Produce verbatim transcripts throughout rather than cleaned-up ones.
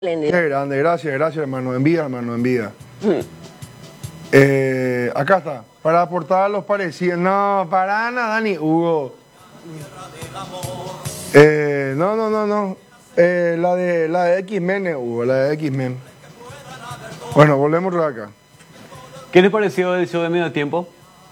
Qué grande, gracias, gracias hermano, envía hermano, envía. Mm. Eh, acá está, para aportar a los parecidos, no, para nada ni Hugo. Eh, no, no, no, no, eh, la de la de X-Men, Hugo, la de X-Men. Bueno, volvemos de acá. ¿Qué les pareció el show de medio tiempo?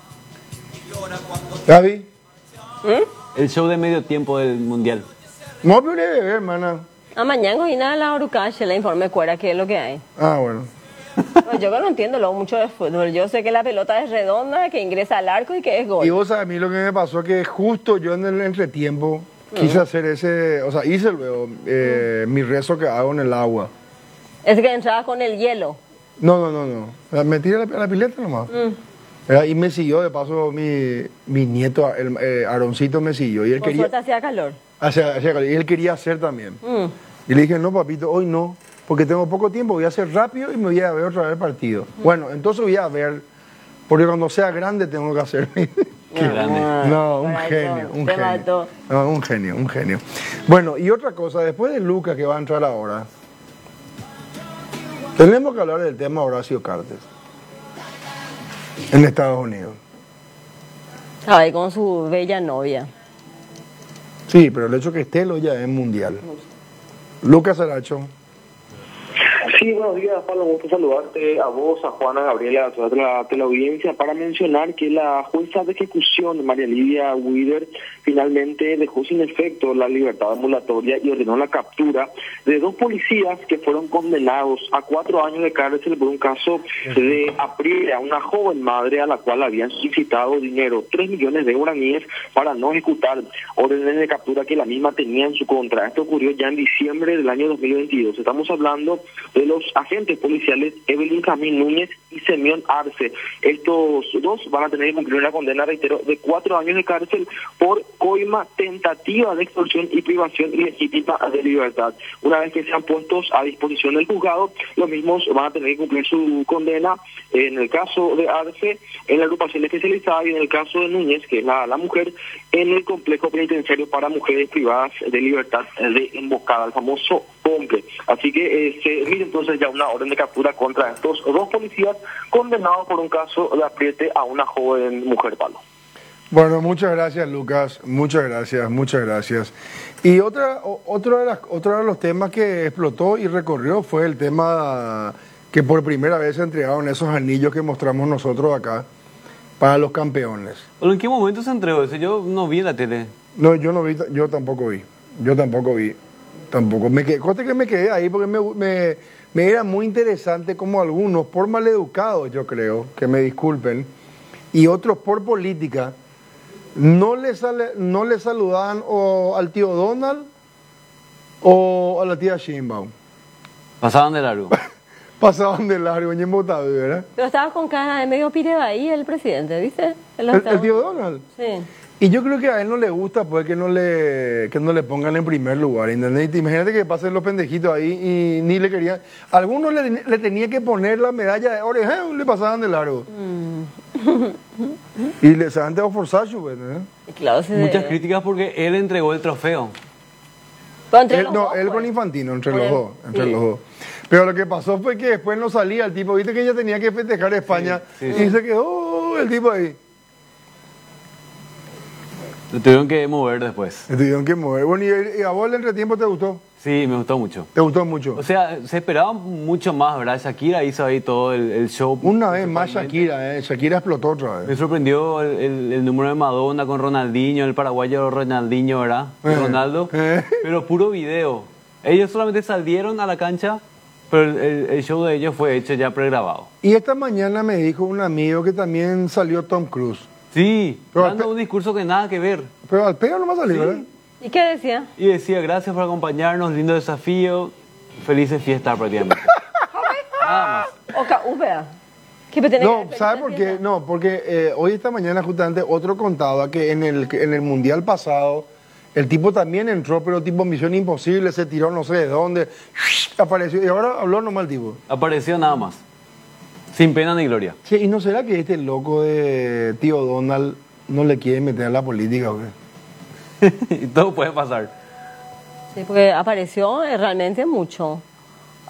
¿Gaby? ¿Eh? El show de medio tiempo del Mundial. No, pero bebé, hermana. A mañana y nada la Orucache le informe cuera qué es lo que hay. Ah, bueno. No, yo que no entiendo luego mucho de fútbol. Yo sé que la pelota es redonda, que ingresa al arco y que es gol. Y vos sabés, a mí lo que me pasó que justo yo en el entretiempo mm. quise hacer ese, o sea, hice luego eh, mm. mi rezo que hago en el agua. Es que entraba con el hielo. No, no, no, no. Me tiré a la, a la pileta nomás. Mm. Y me siguió, de paso, mi, mi nieto, el eh, Aaroncito me siguió. Y él Por quería, suerte hacía calor. Hacía, hacía calor. Y él quería hacer también. Mm. Y le dije, no, papito, hoy no, porque tengo poco tiempo, voy a hacer rápido y me voy a ver otra vez el partido. Mm. Bueno, entonces voy a ver, porque cuando sea grande tengo que hacer. Qué grande. No, un genio, un genio. No, un genio, un genio. Bueno, y otra cosa, después de Lucas que va a entrar ahora, tenemos que hablar del tema Horacio Cartes en Estados Unidos. Ay, con su bella novia. Sí, pero el hecho que esté lo ya es mundial. Lucas Aracho. Sí, buenos días, Pablo. Gusto saludarte a vos, a Juana, a Gabriela, a toda la teleaudiencia, para mencionar que la jueza de ejecución, María Lidia Wider, finalmente dejó sin efecto la libertad ambulatoria y ordenó la captura de dos policías que fueron condenados a cuatro años de cárcel por un caso de apriete a una joven madre a la cual habían solicitado dinero, tres millones de guaraníes, para no ejecutar órdenes de captura que la misma tenía en su contra. Esto ocurrió ya en diciembre del año dos mil veintidós. Estamos hablando de los agentes policiales Evelyn Camín Núñez y Semyon Arce. Estos dos van a tener que cumplir una condena, reitero, de cuatro años de cárcel por coima, tentativa de extorsión y privación ilegítima de libertad. Una vez que sean puestos a disposición del juzgado, los mismos van a tener que cumplir su condena, en el caso de Arce, en la agrupación especializada, y en el caso de Núñez, que es la, la mujer, en el complejo penitenciario para mujeres privadas de libertad de Emboscada, el famoso POMPE. Así que eh, se emite entonces ya una orden de captura contra estos dos policías condenados por un caso de apriete a una joven mujer, Palo. Bueno, muchas gracias, Lucas, muchas gracias, muchas gracias. Y otra, otro de las, otro de los temas que explotó y recorrió fue el tema que por primera vez se entregaron esos anillos que mostramos nosotros acá para los campeones. ¿En qué momento se entregó eso? Yo no vi en la tele. No, yo no vi, yo tampoco vi, yo tampoco vi, tampoco. Me quedé, conste que me quedé ahí porque me, me, me era muy interesante como algunos, por maleducados yo creo, que me disculpen, y otros por política, no le, sale, no le saludaban o al tío Donald o a la tía Sheinbaum. Pasaban de largo. Pasaban de largo, en embotado, ¿verdad? Pero estaba con cara de medio pireba ahí el presidente, ¿viste? ¿El, el tío Donald? Sí. Y yo creo que a él no le gusta pues que no le que no le pongan en primer lugar, ¿entendés? Imagínate que pasen los pendejitos ahí y ni le querían... Algunos le, le tenían que poner la medalla de oro y le pasaban de largo. Mm. Y le se han dejado forzar, pues, ¿eh? Claro, sí. Muchas críticas porque él entregó el trofeo. Entre él, los no, dos, él pues. con Infantino, entre Por los el, dos, entre sí. los dos. Pero lo que pasó fue que después no salía el tipo, viste que ella tenía que festejar a España, sí, sí, y sí. se quedó el tipo ahí. Lo tuvieron que mover después. Lo tuvieron que mover. Bueno, ¿y, y a vos el entretiempo te gustó? Sí, me gustó mucho. ¿Te gustó mucho? O sea, se esperaba mucho más, ¿verdad? Shakira hizo ahí todo el, el show. Una vez más Shakira, ¿eh? Shakira explotó otra vez. Me sorprendió el, el, el número de Madonna con Ronaldinho, el paraguayo Ronaldinho, ¿verdad? Eh, Ronaldo. Eh. Pero puro video. Ellos solamente salieron a la cancha, pero el, el, el show de ellos fue hecho ya pregrabado. Y esta mañana me dijo un amigo que también salió Tom Cruise. Sí, pero dando un discurso que nada que ver. Pero al pelo no va a salir, sí. ¿verdad? ¿Y qué decía? Y decía, gracias por acompañarnos, lindo desafío, felices fiestas prácticamente. Nada más. Oca, Ubea. No, ¿sabe por qué? No, porque eh, hoy esta mañana justamente otro contaba que en el, en el Mundial pasado el tipo también entró, pero tipo Misión Imposible, se tiró no sé de dónde, apareció y ahora habló nomás el tipo. Apareció nada más. Sin pena ni gloria. Sí, ¿y no será que este loco de tío Donald no le quiere meter a la política o qué? Y todo puede pasar. Sí, porque apareció realmente mucho.